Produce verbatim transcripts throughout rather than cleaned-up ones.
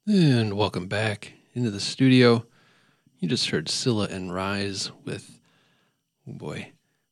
And welcome back into the studio. You just heard Scylla and Rise with, oh boy,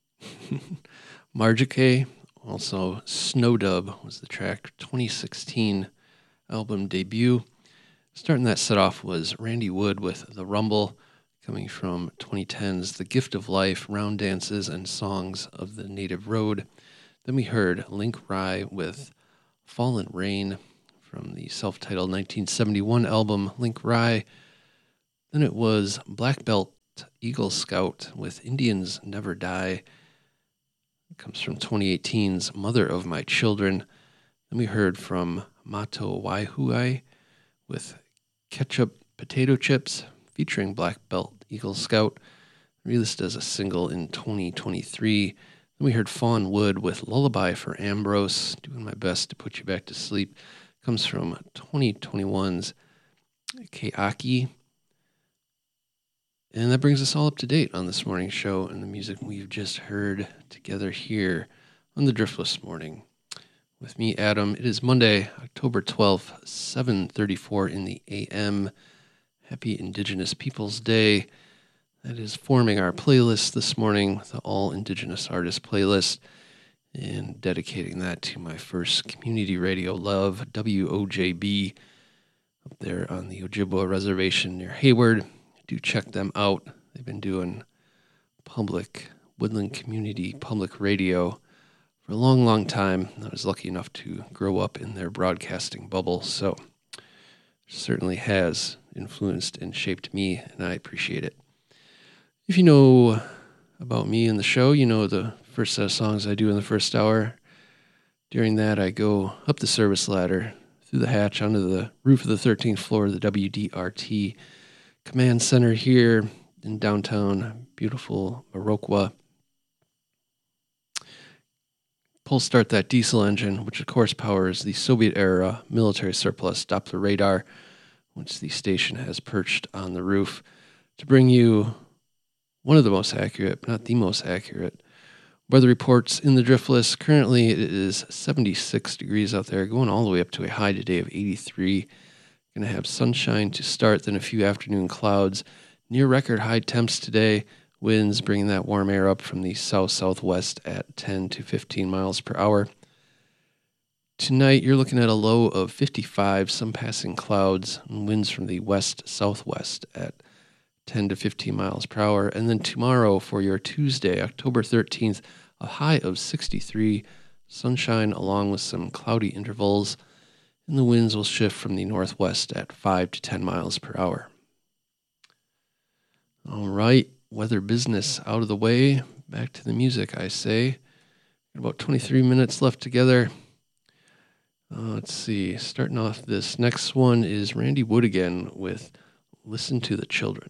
Marjike. Also, Snowdub was the track, twenty sixteen album debut. Starting that set off was Randy Wood with The Rumble, coming from twenty ten's The Gift of Life, Round Dances, and Songs of the Native Road. Then we heard Link Rye with Fallen Rain, from the self-titled nineteen seventy-one album Link Rye. Then it was Black Belt Eagle Scout with Indians Never Die. It comes from twenty eighteen's Mother of My Children. Then we heard from Mato Waihui with Ketchup Potato Chips, featuring Black Belt Eagle Scout, released as a single in twenty twenty-three. Then we heard Fawn Wood with Lullaby for Ambrose, doing my best to put you back to sleep. Comes from twenty twenty-one's Keaki. And that brings us all up to date on this morning's show and the music we've just heard together here on the Driftless Morning. With me, Adam, it is Monday, October twelfth, seven thirty-four in the A M. Happy Indigenous Peoples Day. That is forming our playlist this morning, the All Indigenous Artists playlist, and dedicating that to my first community radio love, W O J B, up there on the Ojibwa Reservation near Hayward. Do check them out. They've been doing public, woodland community public radio for a long, long time. I was lucky enough to grow up in their broadcasting bubble, so it certainly has influenced and shaped me, and I appreciate it. If you know about me and the show, you know the first set of songs I do in the first hour. During that, I go up the service ladder, through the hatch, onto the roof of the thirteenth floor of the W D R T Command Center here in downtown beautiful Marokwa. Pull start that diesel engine, which of course powers the Soviet-era military surplus Doppler radar, which the station has perched on the roof, to bring you one of the most accurate, but not the most accurate, weather reports in the Driftless. Currently, it is seventy-six degrees out there, going all the way up to a high today of eighty-three. Going to have sunshine to start, then a few afternoon clouds. Near record high temps today. Winds bringing that warm air up from the south-southwest at ten to fifteen miles per hour. Tonight, you're looking at a low of fifty-five, some passing clouds, and winds from the west-southwest at ten to fifteen miles per hour. And then tomorrow for your Tuesday, October thirteenth, a high of sixty-three, sunshine along with some cloudy intervals, and the winds will shift from the northwest at five to ten miles per hour. All right, weather business out of the way. Back to the music, I say. Got about twenty-three minutes left together. Uh, let's see, starting off this next one is Randy Wood again with Listen to the Children.